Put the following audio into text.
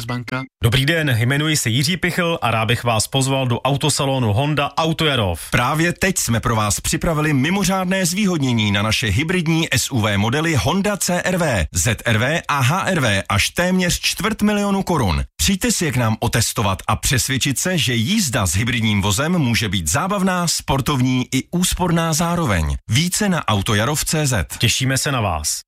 Komercbanka. Dobrý den, jmenuji se Jiří Pichl a rád bych vás pozval do autosalonu Honda Auto Jarov. Právě teď jsme pro vás připravili mimořádné zvýhodnění na naše hybridní SUV modely Honda CR-V, ZR-V a HR-V až téměř 250 000 korun. Přijďte si je k nám otestovat a přesvědčit se, že jízda s hybridním vozem může být zábavná, sportovní i úsporná zároveň. Více na autojarov.cz. Těšíme se na vás.